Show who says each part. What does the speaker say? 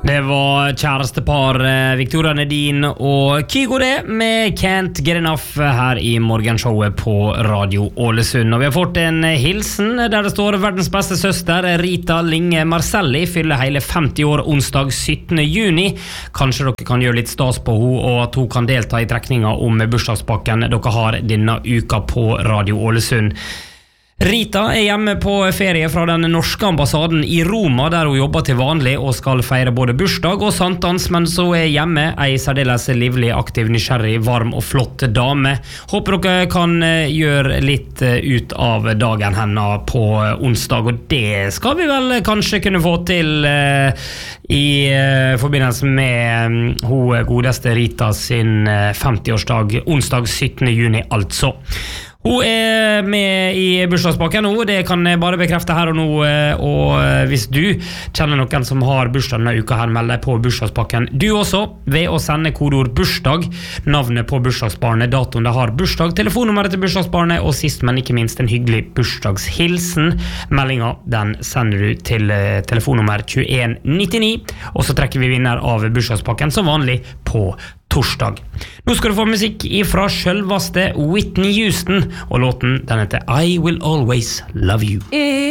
Speaker 1: Det var kjærestepar Victoria Nedin og Kygo det med Can't Get Enough her i morgenshowet på Radio Ålesund. Og vi har fått en hilsen der det står verdens beste søster Rita Linge Marcelli fyller hele 50 år onsdag 17. juni. Kanskje dere kan gjøre litt stas på henne og at hun kan delta i trekninga om bursdagspakken dere har denne uka på Radio Ålesund. Rita hjemme på ferie fra den norske ambassaden i Roma, der hun jobber til vanlig og skal feire både bursdag og sankthans, men så hjemme ei særdeles livlig, aktiv, nysgjerrig, varm og flott dame. Håper dere kan gjøre litt ut av dagen hennes på onsdag, og det skal vi vel kanskje kunne få til i forbindelse med hun godeste Rita sin 50-årsdag, onsdag 17. juni altså. Hun med i bursdagspakken nå, det kan jeg bare bekrefte her og nå, og hvis du kjenner noen som har bursdag denne uka her, meld deg på bursdagspakken du også, ved å sende kodeord bursdag, navnet på bursdagsbarnet, datoen det har bursdag, telefonnummeret til bursdagsbarnet, og sist, men ikke minst en hyggelig bursdagshilsen. Meldinga, den sender du til telefonnummer 2199, og så trekker vi vinner av bursdagspakken som vanlig på torsdag. Nå skal du få musikk ifra selveste Whitney Houston, og låten den heter I Will Always Love You.